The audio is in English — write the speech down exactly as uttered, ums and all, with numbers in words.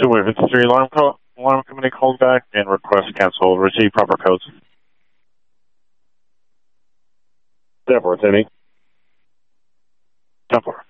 Wave fifty-three alarm call. Alarm company called back and request cancel. Receive proper codes. ten four, ten eight. ten four.